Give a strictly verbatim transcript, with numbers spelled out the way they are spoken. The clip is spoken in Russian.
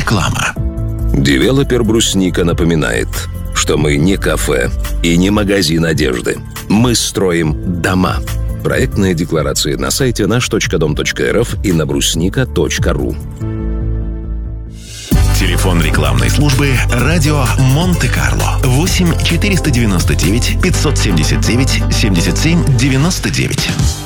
Реклама. Девелопер «Брусника» напоминает, что мы не кафе и не магазин одежды. Мы строим дома. Проектные декларации на сайте наш точка дом точка эр эф и на брусника точка ру. Телефон рекламной службы «Радио Монте-Карло» восемь четыреста девяносто девять пятьсот семьдесят девять семьдесят семь девяносто девять.